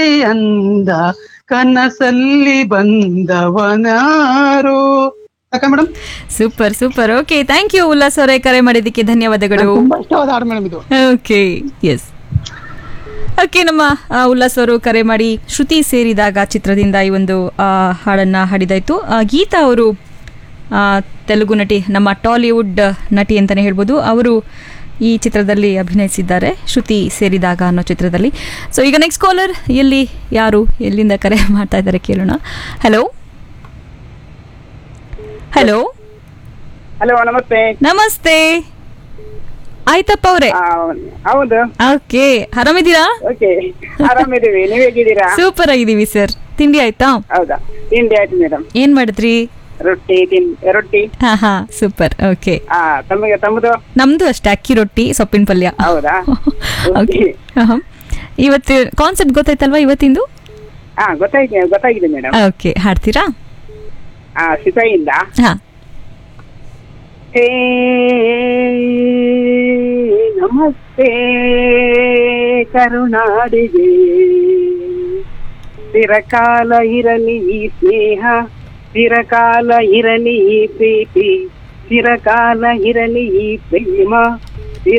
ಅಂದ ಕನಸಲ್ಲಿ ಬಂದವನಾರು. ಯಾಕ madam? Super super. Okay, thank you Ullas ಅವರೇ, ಕರೆ ಮಾಡಿದ್ದಕ್ಕೆ ಧನ್ಯವಾದಗಳು. ತುಂಬಾ ಇಷ್ಟವಾದ ಹಾಡು ಮೇಡಮ್ ಇದು. Okay, S. ಓಕೆ, ನಮ್ಮ ಉಲ್ಲಾಸ್ ಅವರು ಕರೆ ಮಾಡಿ ಶ್ರುತಿ ಸೇರಿದಾಗ ಚಿತ್ರದಿಂದ ಈ ಒಂದು ಹಾಡನ್ನ ಹಾಡಿದಾಯ್ತು. ಗೀತಾ ಅವರು ತೆಲುಗು ನಟಿ, ನಮ್ಮ ಟಾಲಿವುಡ್ ನಟಿ ಅಂತಲೇ ಹೇಳ್ಬೋದು. ಅವರು ಈ ಚಿತ್ರದಲ್ಲಿ ಅಭಿನಯಿಸಿದ್ದಾರೆ, ಶ್ರುತಿ ಸೇರಿದಾಗ ಅನ್ನೋ ಚಿತ್ರದಲ್ಲಿ. ಸೊ ಈಗ ನೆಕ್ಸ್ಟ್ ಕಾಲರ್ ಯಾರು ಎಲ್ಲಿಂದ ಕರೆ ಮಾಡ್ತಾ ಇದ್ದಾರೆ ಕೇಳೋಣ. ಹಲೋ ಹಲೋ ಹಲೋ, ನಮಸ್ತೆ. ನಮಸ್ತೆ, ಆಯ್ತಪ್ಪ ಅವರೇ? ಹೌದು. ಓಕೆ, ಆರಾಮಿದ್ದೀರಾ? ಓಕೆ, ಆರಾಮಿದ್ದೀವಿ. ನೀವ್ ಹೇಗಿದ್ದೀರಾ? ಸೂಪರ್ ಆಗಿದ್ದೀವಿ ಸರ್. ತಿಂಡಿ ಆಯ್ತಾ? ಹೌದಾ, ತಿಂಡಿ ಆಯ್ತು ಮೇಡಮ್. ಏನ್ ಮಾಡಿದ್ರಿ? ರೊಟ್ಟಿ. ಹಾ, ಸೂಪರ್. ಓಕೆ, ತಮ್ಮದು? ನಮ್ದು ಅಷ್ಟೇ, ಅಕ್ಕಿ ರೊಟ್ಟಿ ಸೊಪ್ಪಿನ ಪಲ್ಯ. ಹೌದಾ? ಓಕೆ. ಇವತ್ತು ಕಾನ್ಸೆಪ್ಟ್ ಗೊತ್ತಾಯ್ತಲ್ವಾ ಇವತ್ತಿಂದು? ಗೊತ್ತಾಗಿದೆ ಮೇಡಮ್. ಓಕೆ, ಹಾಡ್ತೀರಾ? ಸಿಪಾಯಿಯಿಂದ. ಹಾ. ಹೇ ನಮಸ್ತೆ ಕರುನಾಡಿಗೆ, ಚಿರಕಾಲ ಇರಲಿ ಈ ಸ್ನೇಹ, ಚಿರಕಾಲ ಇರಲಿ ಈ ಪ್ರೀತಿ, ಚಿರಕಾಲ ಇರಲಿ ಈ ಪ್ರೇಮ,